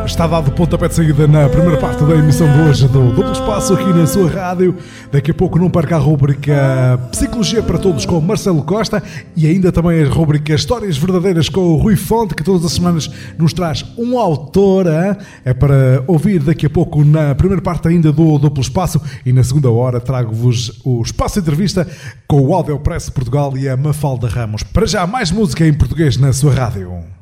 está dado o pontapé de saída na primeira parte da emissão de hoje do Duplo Espaço aqui na sua rádio. Daqui a pouco não perca a rubrica Psicologia para Todos com Marcelo Costa e ainda também a rubrica Histórias Verdadeiras com o Rui Fonte, que todas as semanas nos traz um autor. É para ouvir daqui a pouco na primeira parte ainda do Duplo Espaço, e na segunda hora trago-vos o Espaço Entrevista com o Audiopress Portugal e a Mafalda Ramos. Para já, mais música em português na sua rádio.